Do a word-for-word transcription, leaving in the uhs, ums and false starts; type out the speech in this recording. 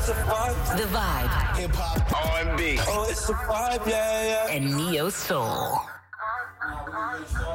The Vibe. Hip hop, R and B. Oh, it's a vibe, yeah, yeah. And Neo Soul. Now,